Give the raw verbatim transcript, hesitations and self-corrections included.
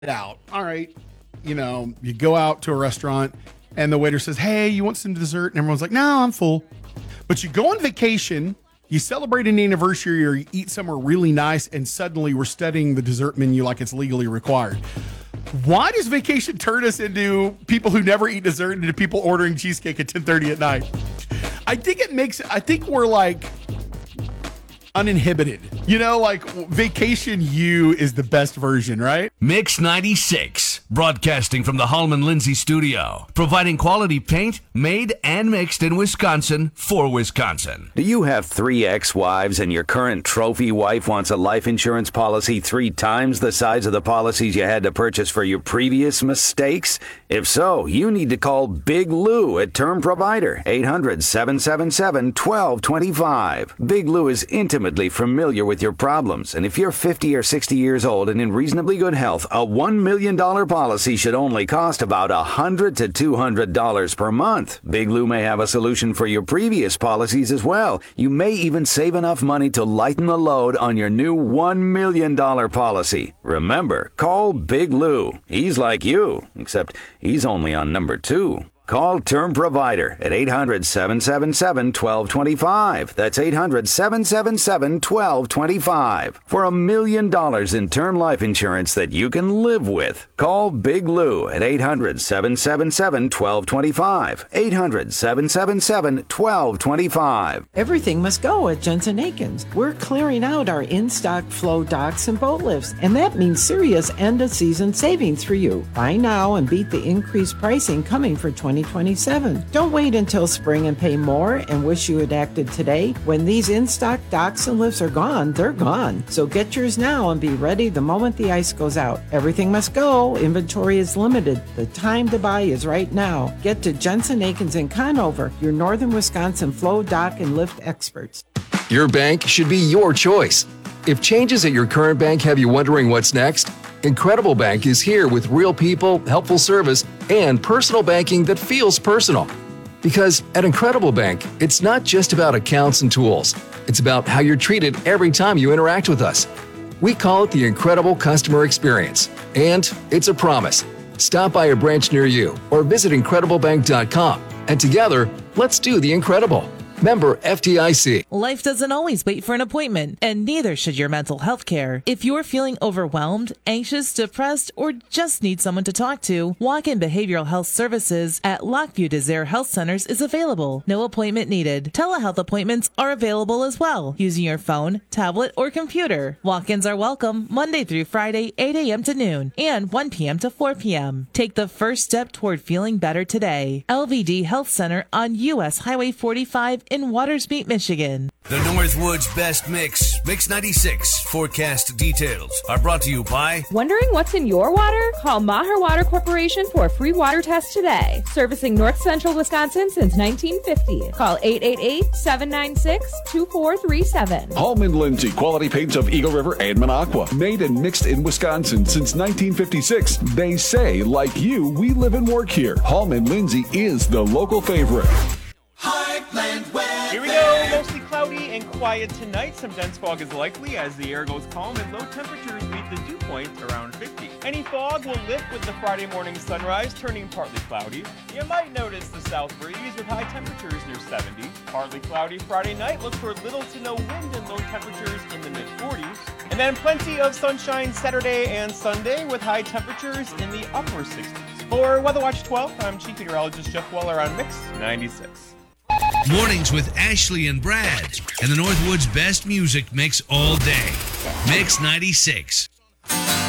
out. All right. You know, you go out to a restaurant and the waiter says, hey, you want some dessert? And everyone's like, no, I'm full. But you go on vacation, you celebrate an anniversary or you eat somewhere really nice, and suddenly we're studying the dessert menu like it's legally required. Why does vacation turn us into people who never eat dessert into people ordering cheesecake at ten thirty at night? I think it makes, I think we're like uninhibited. You know, like vacation you is the best version, right? Mix ninety-six, broadcasting from the Hallman Lindsay studio, providing quality paint made and mixed in Wisconsin for Wisconsin. Do you have three ex-wives and your current trophy wife wants a life insurance policy three times the size of the policies you had to purchase for your previous mistakes? If so, you need to call Big Lou at Term Provider, eight hundred, seven seven seven, one two two five. Big Lou is intimately familiar with your problems, and if you're fifty or sixty years old and in reasonably good health, a one million dollars policy should only cost about one hundred to two hundred dollars per month. Big Lou may have a solution for your previous policies as well. You may even save enough money to lighten the load on your new one million dollars policy. Remember, call Big Lou. He's like you, except he's only on number two. Call Term Provider at eight hundred, seven seven seven, one two two five. That's eight hundred, seven seven seven, one two two five. For a million dollars in term life insurance that you can live with. Call Big Lou at eight hundred, seven seven seven, one two two five. eight hundred, seven seven seven, one two two five. Everything must go at Jensen Akins. We're clearing out our in-stock flow docks and boat lifts, and that means serious end-of-season savings for you. Buy now and beat the increased pricing coming for twenty twenty-seven. Don't wait until spring and pay more and wish you had acted today. When these in-stock docks and lifts are gone, they're gone. So get yours now and be ready the moment the ice goes out. Everything must go. Inventory is limited. The time to buy is right now. Get to Jensen Akins in Conover, your northern Wisconsin flow dock and lift experts. Your bank should be your choice. If changes at your current bank have you wondering what's next, Incredible Bank is here with real people, helpful service, and personal banking that feels personal. Because at Incredible Bank, it's not just about accounts and tools. It's about how you're treated every time you interact with us. We call it the incredible customer experience. And it's a promise. Stop by a branch near you or visit incredible bank dot com. And together, let's do the incredible. Member F D I C. Life doesn't always wait for an appointment, and neither should your mental health care. If you're feeling overwhelmed, anxious, depressed, or just need someone to talk to, Walk-In Behavioral Health Services at Lockview Desire Health Centers is available. No appointment needed. Telehealth appointments are available as well, using your phone, tablet, or computer. Walk-ins are welcome Monday through Friday, eight a.m. to noon, and one p.m. to four p.m. Take the first step toward feeling better today. L V D Health Center on U S Highway forty-five in Watersmeet, Michigan. The Northwoods Best Mix, Mix ninety-six forecast details are brought to you by... Wondering what's in your water? Call Maher Water Corporation for a free water test today. Servicing North Central Wisconsin since nineteen fifty. Call eight eight eight, seven nine six, two four three seven. Hallman Lindsay, quality paints of Eagle River and Minocqua. Made and mixed in Wisconsin since nineteen fifty-six. They say, like you, we live and work here. Hallman Lindsay is the local favorite. Heartland weather. Here we go. Mostly cloudy and quiet tonight. Some dense fog is likely as the air goes calm and low temperatures meet the dew point around fifty. Any fog will lift with the Friday morning sunrise, turning partly cloudy. You might notice the south breeze with high temperatures near seventy. Partly cloudy Friday night. Look for little to no wind and low temperatures in the mid forties. And then plenty of sunshine Saturday and Sunday with high temperatures in the upper sixties. For Weather Watch twelve, I'm Chief Meteorologist Jeff Weller on Mix ninety-six. Mornings with Ashley and Brad, and the Northwoods Best Music Mix all day. Mix ninety-six.